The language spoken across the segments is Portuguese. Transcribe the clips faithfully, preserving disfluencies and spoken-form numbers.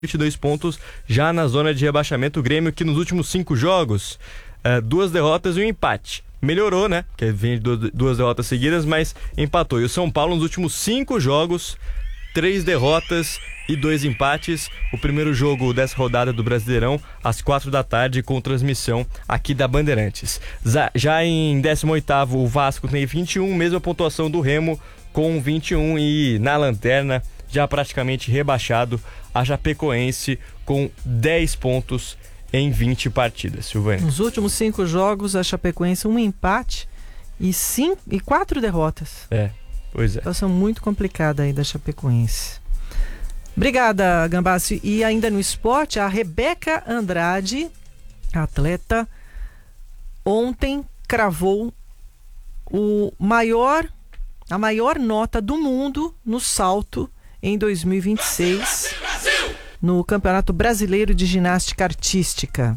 vinte e dois pontos, já na zona de rebaixamento. O Grêmio, que nos últimos cinco jogos, uh, duas derrotas e um empate. Melhorou, né? Porque vem de duas, duas derrotas seguidas, mas empatou. E o São Paulo, nos últimos cinco jogos, três derrotas e dois empates. O primeiro jogo dessa rodada do Brasileirão, às quatro da tarde, com transmissão aqui da Bandeirantes. Já em décimo oitavo, o Vasco tem vinte e um, mesma pontuação do Remo, com vinte e um, e na lanterna, já praticamente rebaixado, a Chapecoense com dez pontos em vinte partidas. Silvânia. Nos últimos cinco jogos, a Chapecoense um empate e, cinco, e quatro derrotas. É, pois é. Situação muito complicada aí da Chapecoense. Obrigada, Gambassi. E ainda no esporte, a Rebeca Andrade, atleta, ontem cravou o maior, a maior nota do mundo no salto em dois mil e vinte e seis, no Campeonato Brasileiro de Ginástica Artística.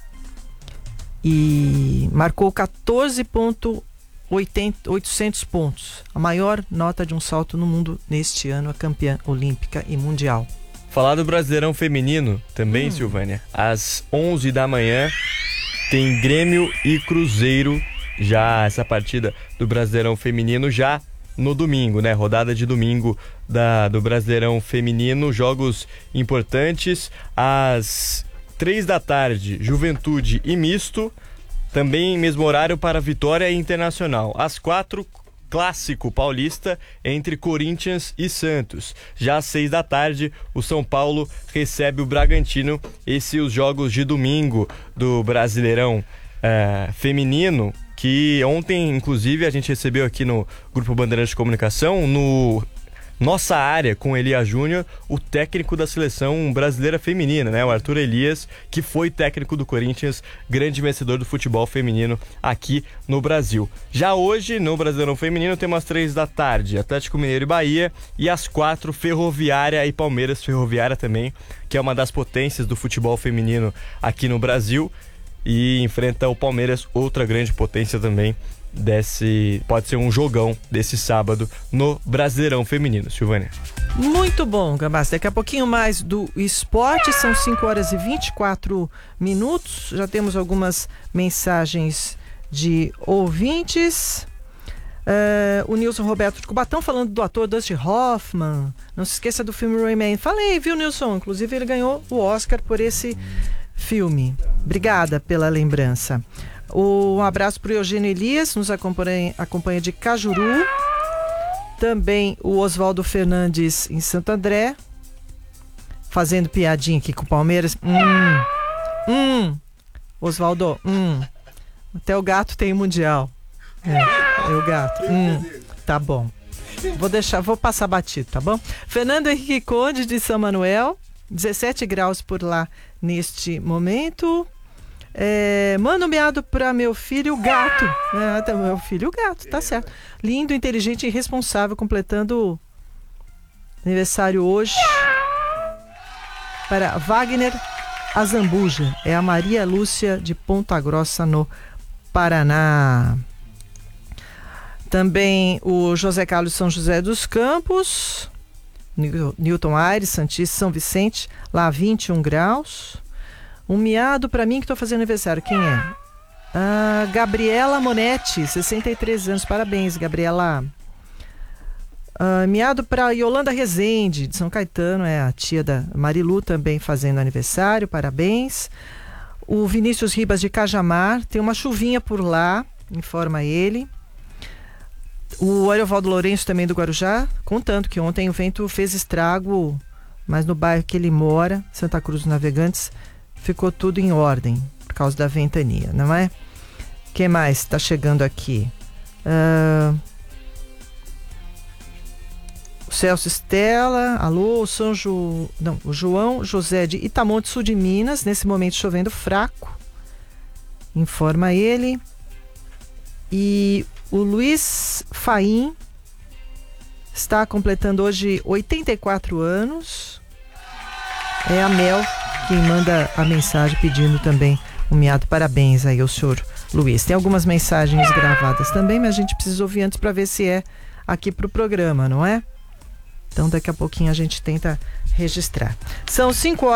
E marcou quatorze mil e oitocentos pontos, a maior nota de um salto no mundo neste ano, a campeã olímpica e mundial. Falar do Brasileirão Feminino também, hum. Silvânia. Às onze da manhã tem Grêmio e Cruzeiro, já essa partida do Brasileirão Feminino, já no domingo, né? Rodada de domingo da, do Brasileirão Feminino, jogos importantes. Às três da tarde, Juventude e Misto, também mesmo horário para Vitória e Internacional. Às quatro, Clássico Paulista entre Corinthians e Santos. Já às seis da tarde, o São Paulo recebe o Bragantino. Esses os jogos de domingo do Brasileirão é, Feminino, que ontem, inclusive, a gente recebeu aqui no Grupo Bandeirantes de Comunicação, no Nossa Área, com Elias Júnior, o técnico da seleção brasileira feminina, né? O Arthur Elias, que foi técnico do Corinthians, grande vencedor do futebol feminino aqui no Brasil. Já hoje, no Brasileirão Feminino, temos às três da tarde, Atlético Mineiro e Bahia, e às quatro, Ferroviária e Palmeiras. Ferroviária também, que é uma das potências do futebol feminino aqui no Brasil, e enfrenta o Palmeiras, outra grande potência também desse, pode ser um jogão desse sábado no Brasileirão Feminino. Silvânia. Muito bom, Gambassi. Daqui a pouquinho mais do esporte, são cinco horas e vinte e quatro minutos. Já temos algumas mensagens de ouvintes. Uh, o Nilson Roberto de Cubatão falando do ator Dustin Hoffman. Não se esqueça do filme Rayman. Falei, viu, Nilson? Inclusive ele ganhou o Oscar por esse filme. Obrigada pela lembrança. Um abraço para o Eugênio Elias, nos acompanha, acompanha de Cajuru. Também o Oswaldo Fernandes em Santo André, fazendo piadinha aqui com o Palmeiras. Hum, hum, Oswaldo, hum. Até o gato tem mundial. É, é o gato. Hum, tá bom. Vou deixar, vou passar batido, tá bom? Fernando Henrique Conde de São Manuel, dezessete graus por lá neste momento. É, manda um miado para meu filho o gato. É, meu filho o gato, tá certo. Lindo, inteligente e responsável, completando aniversário hoje. Para Wagner Azambuja, é a Maria Lúcia de Ponta Grossa, no Paraná. Também o José Carlos São José dos Campos, Newton Aires, Santista, São Vicente, lá vinte e um graus. Um miado para mim que estou fazendo aniversário. Quem é? Ah, Gabriela Monetti, sessenta e três anos. Parabéns, Gabriela. Ah, miado para Yolanda Rezende, de São Caetano. É a tia da Marilu também fazendo aniversário. Parabéns. O Vinícius Ribas de Cajamar. Tem uma chuvinha por lá, informa ele. O Ariovaldo Lourenço também do Guarujá. Contanto que ontem o vento fez estrago, mas no bairro que ele mora, Santa Cruz dos Navegantes, ficou tudo em ordem, por causa da ventania, não é? Quem mais está chegando aqui? Uh... O Celso Estela, alô, o São Ju... Não, o João José de Itamonte, sul de Minas, nesse momento chovendo fraco, informa ele. E o Luiz Faim está completando hoje oitenta e quatro anos. É a Mel quem manda a mensagem pedindo também um miado parabéns aí ao senhor Luiz. Tem algumas mensagens gravadas também, mas a gente precisa ouvir antes para ver se é aqui pro programa, não é? Então daqui a pouquinho a gente tenta registrar. São cinco horas